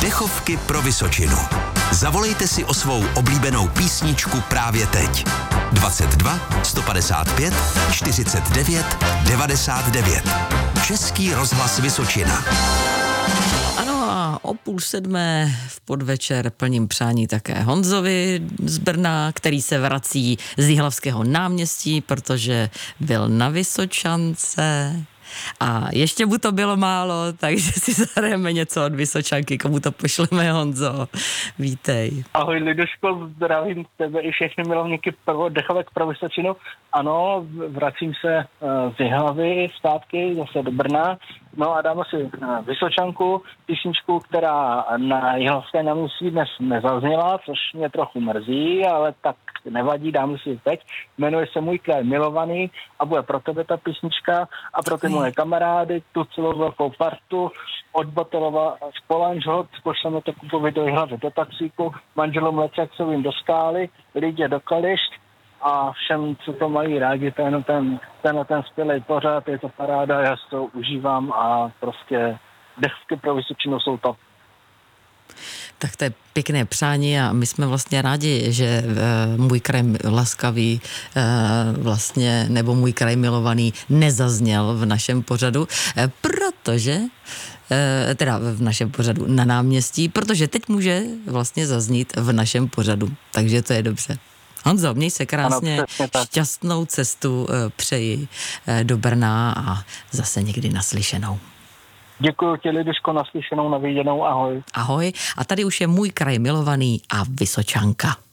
Dechovky pro Vysočinu. Zavolejte si o svou oblíbenou písničku právě teď. 22 155 49 99. Český rozhlas Vysočina. Ano, a o 6:30 v podvečer plním přání také Honzovi z Brna, který se vrací z Jihlavského náměstí, protože byl na Vysočance. A ještě mu to bylo málo, takže si zahrajeme něco od Vysočanky, komu to pošleme, Honzo. Vítej. Ahoj Liduško, zdravím tebe i všechny milovníky dechovek pro Vysočinu. Ano, vracím se z Jihlavy zpátky zase do Brna. No a dáme si Vysočanku, písničku, která na Jihlavské náměstí dnes nezazněla, což mě trochu mrzí, ale tak nevadí, dáme si ji teď. Jmenuje se Můj kraj milovaný a bude pro tebe ta písnička a pro ty moje kamarády, tu celou velkou partu od Botelova z Polanžhot, pošleme to Kupovi do Jihlavy do taxíku, manželům Lecjaksovým do Skály, Lidě do Kališť a všem, co to mají rádi, ten skvělej pořád, je to paráda, já si to užívám a prostě dechovky pro Vysočinu jsou to. Tak to je pěkné přání a my jsme vlastně rádi, že Můj kraj laskavý vlastně, nebo Můj kraj milovaný nezazněl v našem pořadu, protože teda v našem pořadu na náměstí, protože teď může vlastně zaznít v našem pořadu, takže to je dobře. Honzo, měj se krásně, ano, šťastnou cestu přeji do Brna a zase někdy naslyšenou. Děkuji ti, Liduško, naslyšenou, na viděnou, ahoj. Ahoj, a tady už je Můj kraj milovaný a Vysočanka.